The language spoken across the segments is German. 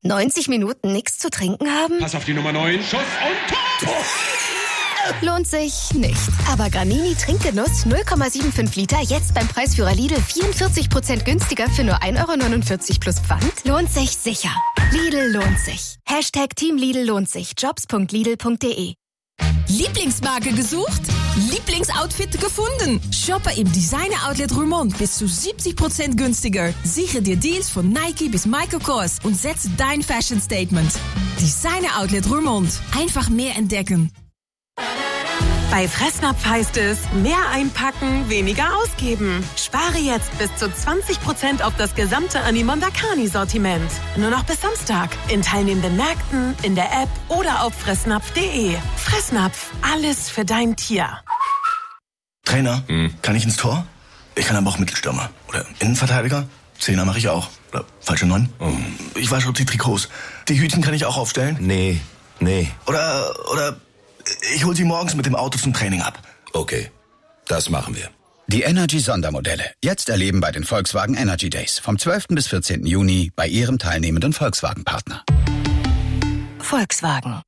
90 Minuten nichts zu trinken haben? Pass auf die Nummer 9, Schuss und Tor! Lohnt sich nicht. Aber Granini Trinkgenuss 0,75 Liter jetzt beim Preisführer Lidl 44% günstiger für nur 1,49 € plus Pfand? Lohnt sich sicher. Lidl lohnt sich. Team Lidl lohnt sich. Jobs.lidl.de. Lieblingsmarke gesucht? Lieblingsoutfit gefunden? Shoppe im Designer-Outlet Roermond bis zu 70% günstiger. Sichere dir Deals von Nike bis Michael Kors und setze dein Fashion-Statement. Designer-Outlet Roermond. Einfach mehr entdecken. Bei Fressnapf heißt es, mehr einpacken, weniger ausgeben. Spare jetzt bis zu 20% auf das gesamte Animondakani-Sortiment. Nur noch bis Samstag. In teilnehmenden Märkten, in der App oder auf fressnapf.de. Fressnapf, alles für dein Tier. Trainer, kann ich ins Tor? Ich kann aber auch Mittelstürmer. Oder Innenverteidiger? Zehner mache ich auch. Oder falsche 9? Ich wasche die Trikots. Die Hütchen kann ich auch aufstellen? Nee. Oder ich hol sie morgens mit dem Auto zum Training ab. Okay, das machen wir. Die Energy-Sondermodelle. Jetzt erleben bei den Volkswagen Energy Days. Vom 12. bis 14. Juni bei Ihrem teilnehmenden Volkswagen-Partner. Volkswagen.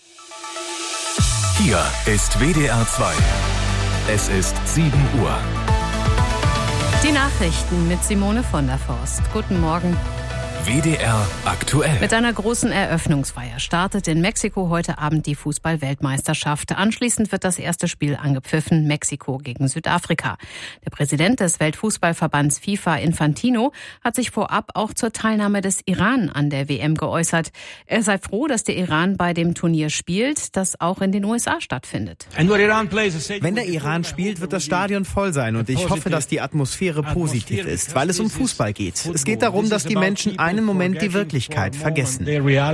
Hier ist WDR 2. Es ist 7 Uhr. Die Nachrichten mit Simone von der Forst. Guten Morgen. WDR aktuell. Mit einer großen Eröffnungsfeier startet in Mexiko heute Abend die Fußball-Weltmeisterschaft. Anschließend wird das erste Spiel angepfiffen, Mexiko gegen Südafrika. Der Präsident des Weltfußballverbands FIFA, Infantino, hat sich vorab auch zur Teilnahme des Iran an der WM geäußert. Er sei froh, dass der Iran bei dem Turnier spielt, das auch in den USA stattfindet. Wenn der Iran spielt, wird das Stadion voll sein und ich hoffe, dass die Atmosphäre positiv ist, weil es um Fußball geht. Es geht darum, dass die Menschen einen Moment die Wirklichkeit vergessen.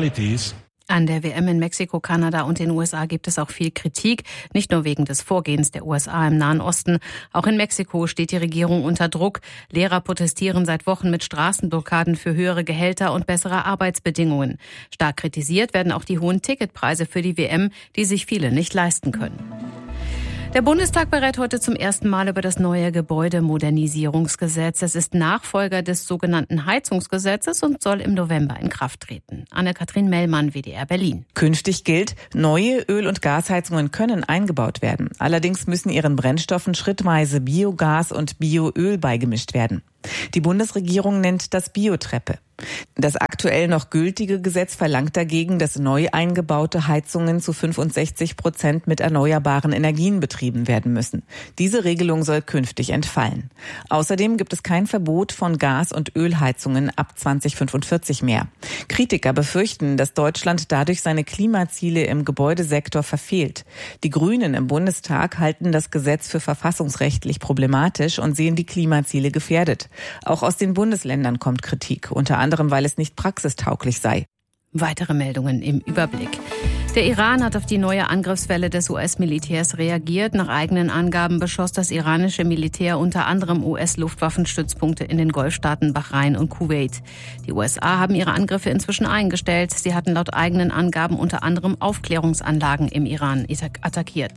An der WM in Mexiko, Kanada und den USA gibt es auch viel Kritik, nicht nur wegen des Vorgehens der USA im Nahen Osten. Auch in Mexiko steht die Regierung unter Druck. Lehrer protestieren seit Wochen mit Straßenblockaden für höhere Gehälter und bessere Arbeitsbedingungen. Stark kritisiert werden auch die hohen Ticketpreise für die WM, die sich viele nicht leisten können. Der Bundestag berät heute zum ersten Mal über das neue Gebäudemodernisierungsgesetz. Es ist Nachfolger des sogenannten Heizungsgesetzes und soll im November in Kraft treten. Anne-Kathrin Mellmann, WDR Berlin. Künftig gilt, neue Öl- und Gasheizungen können eingebaut werden. Allerdings müssen ihren Brennstoffen schrittweise Biogas und Bioöl beigemischt werden. Die Bundesregierung nennt das Biotreppe. Das aktuell noch gültige Gesetz verlangt dagegen, dass neu eingebaute Heizungen zu 65% mit erneuerbaren Energien betrieben werden müssen. Diese Regelung soll künftig entfallen. Außerdem gibt es kein Verbot von Gas- und Ölheizungen ab 2045 mehr. Kritiker befürchten, dass Deutschland dadurch seine Klimaziele im Gebäudesektor verfehlt. Die Grünen im Bundestag halten das Gesetz für verfassungsrechtlich problematisch und sehen die Klimaziele gefährdet. Auch aus den Bundesländern kommt Kritik, unter anderem, weil es nicht praxistauglich sei. Weitere Meldungen im Überblick. Der Iran hat auf die neue Angriffswelle des US-Militärs reagiert. Nach eigenen Angaben beschoss das iranische Militär unter anderem US-Luftwaffenstützpunkte in den Golfstaaten Bahrain und Kuwait. Die USA haben ihre Angriffe inzwischen eingestellt. Sie hatten laut eigenen Angaben unter anderem Aufklärungsanlagen im Iran attackiert.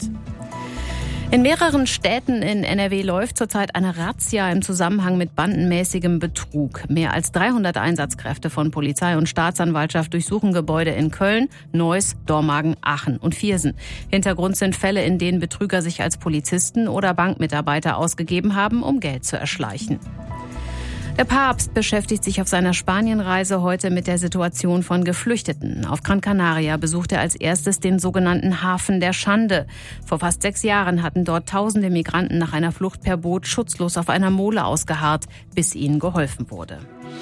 In mehreren Städten in NRW läuft zurzeit eine Razzia im Zusammenhang mit bandenmäßigem Betrug. Mehr als 300 Einsatzkräfte von Polizei und Staatsanwaltschaft durchsuchen Gebäude in Köln, Neuss, Dormagen, Aachen und Viersen. Hintergrund sind Fälle, in denen Betrüger sich als Polizisten oder Bankmitarbeiter ausgegeben haben, um Geld zu erschleichen. Der Papst beschäftigt sich auf seiner Spanienreise heute mit der Situation von Geflüchteten. Auf Gran Canaria besucht er als erstes den sogenannten Hafen der Schande. Vor fast 6 Jahren hatten dort tausende Migranten nach einer Flucht per Boot schutzlos auf einer Mole ausgeharrt, bis ihnen geholfen wurde.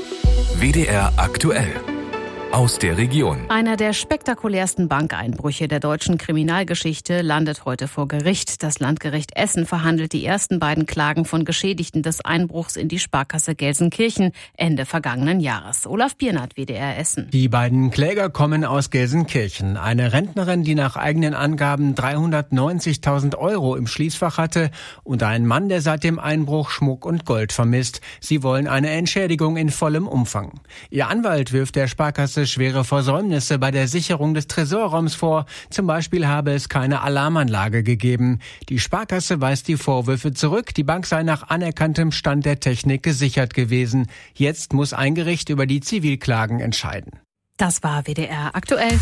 WDR aktuell. Aus der Region. Einer der spektakulärsten Bankeinbrüche der deutschen Kriminalgeschichte landet heute vor Gericht. Das Landgericht Essen verhandelt die ersten beiden Klagen von Geschädigten des Einbruchs in die Sparkasse Gelsenkirchen Ende vergangenen Jahres. Olaf Biernert, WDR Essen. Die beiden Kläger kommen aus Gelsenkirchen. Eine Rentnerin, die nach eigenen Angaben 390.000 € im Schließfach hatte, und ein Mann, der seit dem Einbruch Schmuck und Gold vermisst. Sie wollen eine Entschädigung in vollem Umfang. Ihr Anwalt wirft der Sparkasse schwere Versäumnisse bei der Sicherung des Tresorraums vor. Zum Beispiel habe es keine Alarmanlage gegeben. Die Sparkasse weist die Vorwürfe zurück. Die Bank sei nach anerkanntem Stand der Technik gesichert gewesen. Jetzt muss ein Gericht über die Zivilklagen entscheiden. Das war WDR aktuell.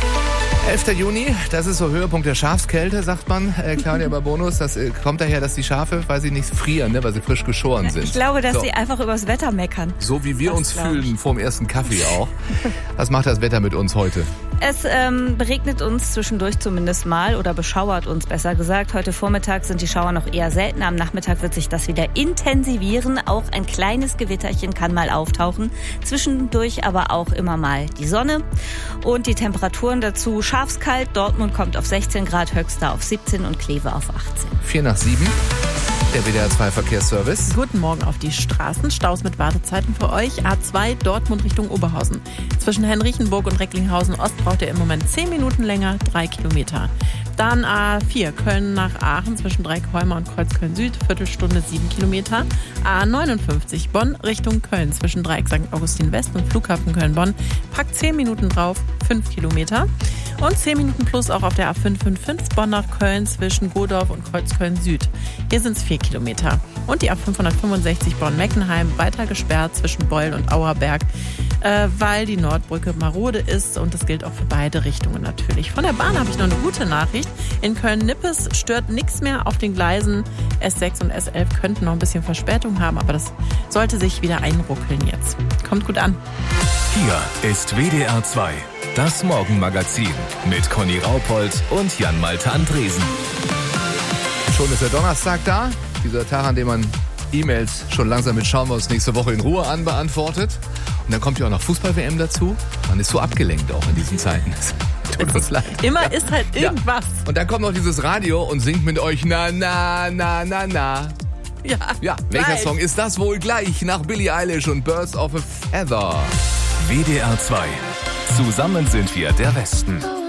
11. Juni, das ist so Höhepunkt der Schafskälte, sagt man, Claudia Barbonus. Das kommt daher, dass die Schafe, weil sie nicht frieren, ne, weil sie frisch geschoren sind. Ich glaube, dass sie einfach übers Wetter meckern. So wie wir uns fühlen vorm ersten Kaffee auch. Was macht das Wetter mit uns heute? Es beregnet uns zwischendurch zumindest mal oder beschauert uns, besser gesagt. Heute Vormittag sind die Schauer noch eher selten. Am Nachmittag wird sich das wieder intensivieren. Auch ein kleines Gewitterchen kann mal auftauchen. Zwischendurch aber auch immer mal die Sonne. Und die Temperaturen dazu schafskalt. Dortmund kommt auf 16 Grad, Höxter auf 17 und Kleve auf 18. 6:45. Der WDR 2 Verkehrsservice. Guten Morgen auf die Straßen. Staus mit Wartezeiten für euch. A2 Dortmund Richtung Oberhausen. Zwischen Henrichenburg und Recklinghausen Ost braucht ihr im Moment 10 Minuten länger, 3 Kilometer. Dann A4 Köln nach Aachen zwischen Dreieckholmer und Kreuzköln Süd, Viertelstunde 7 Kilometer. A59 Bonn Richtung Köln zwischen Dreieck St. Augustin West und Flughafen Köln-Bonn. Packt 10 Minuten drauf, 5 Kilometer. Und 10 Minuten plus auch auf der A555 Bonn nach Köln zwischen Godorf und Kreuzköln Süd. Hier sind es 4 Kilometer. Und die A565 Bonn-Meckenheim weiter gesperrt zwischen Beul und Auerberg, weil die Nordbrücke marode ist. Und das gilt auch für beide Richtungen natürlich. Von der Bahn habe ich noch eine gute Nachricht. In Köln-Nippes stört nichts mehr auf den Gleisen. S6 und S11 könnten noch ein bisschen Verspätung haben, aber das sollte sich wieder einruckeln jetzt. Kommt gut an. Hier ist WDR 2, das Morgenmagazin mit Conny Raupold und Jan-Malte Andresen. Schon ist der Donnerstag da, dieser Tag, an dem man E-Mails schon langsam mit Schauen wir uns nächste Woche in Ruhe an beantwortet. Und dann kommt ja auch noch Fußball-WM dazu. Man ist so abgelenkt auch in diesen Zeiten. Tut uns leid. Immer ist halt irgendwas. Ja. Und dann kommt noch dieses Radio und singt mit euch na, na, na, na, na. Ja, welcher Song ist das wohl gleich nach Billie Eilish und Birds of a Feather? WDR 2. Zusammen sind wir der Westen.